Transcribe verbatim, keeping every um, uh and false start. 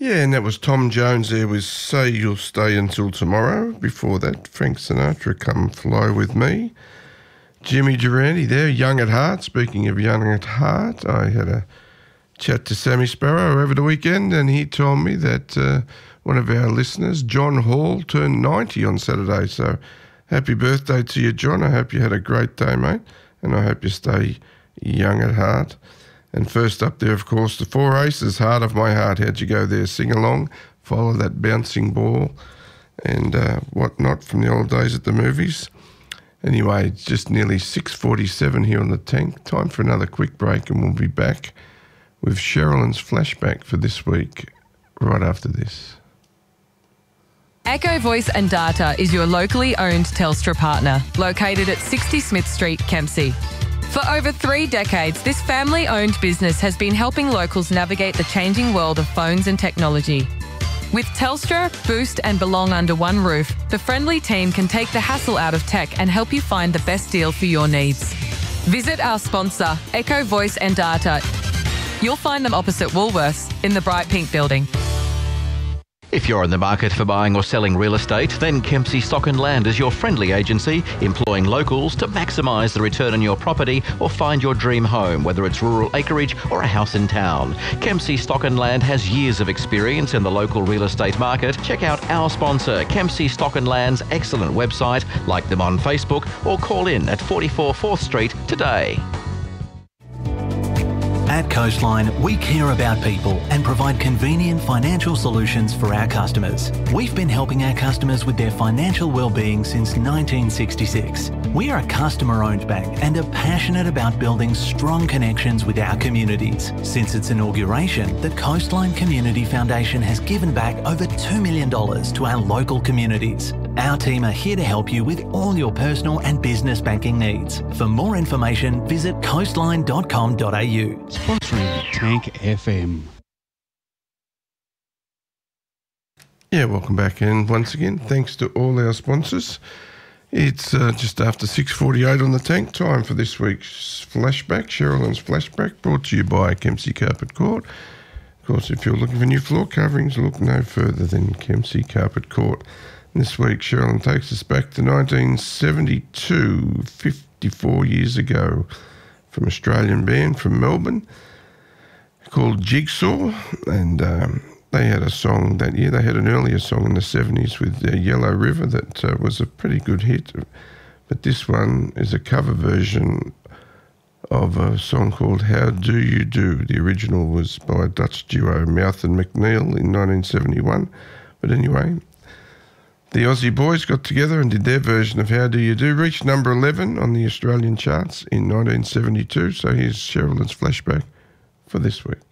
Yeah, and that was Tom Jones there with Say You'll Stay Until Tomorrow. Before that, Frank Sinatra, Come Fly With Me. Jimmy Durante there, Young at Heart. Speaking of Young at Heart, I had a chat to Sammy Sparrow over the weekend, and he told me that uh, one of our listeners, John Hall, turned ninety on Saturday. So happy birthday to you, John. I hope you had a great day, mate, and I hope you stay young at heart. And first up there, of course, the Four Aces, Heart of My Heart. How'd you go there? Sing along, follow that bouncing ball and uh, whatnot from the old days at the movies. Anyway, it's just nearly six forty-seven here on the tank. Time for another quick break, and we'll be back with Sherilyn's flashback for this week right after this. Echo Voice and Data is your locally owned Telstra partner, located at sixty Smith Street, Kempsey. For over three decades, this family-owned business has been helping locals navigate the changing world of phones and technology. With Telstra, Boost and Belong under one roof, the friendly team can take the hassle out of tech and help you find the best deal for your needs. Visit our sponsor, Echo Voice and Data. You'll find them opposite Woolworths in the Bright Pink building. If you're in the market for buying or selling real estate, then Kempsey Stock and Land is your friendly agency, employing locals to maximise the return on your property or find your dream home, whether it's rural acreage or a house in town. Kempsey Stock and Land has years of experience in the local real estate market. Check out our sponsor, Kempsey Stock and Land's excellent website, like them on Facebook, or call in at forty-four fourth Street today. At Coastline, we care about people and provide convenient financial solutions for our customers. We've been helping our customers with their financial well-being since nineteen sixty-six. We are a customer-owned bank and are passionate about building strong connections with our communities. Since its inauguration, the Coastline Community Foundation has given back over two million dollars to our local communities. Our team are here to help you with all your personal and business banking needs. For more information, visit coastline dot com dot a u. Sponsoring Tank F M. Yeah, welcome back. And once again, thanks to all our sponsors. It's uh, just after six forty-eight on the tank. Time for this week's flashback, Sherilyn's flashback, brought to you by Kempsey Carpet Court. Of course, if you're looking for new floor coverings, look no further than Kempsey Carpet Court. This week, Sherilyn takes us back to nineteen seventy-two, fifty-four years ago, from Australian band from Melbourne called Jigsaw, and um, they had a song that year. They had an earlier song in the seventies with uh, Yellow River that uh, was a pretty good hit, but this one is a cover version of a song called How Do You Do. The original was by Dutch duo Mouth and McNeil in nineteen seventy-one, but anyway, the Aussie boys got together and did their version of How Do You Do, reached number eleven on the Australian charts in nineteen seventy-two. So here's Sherilyn's flashback for this week.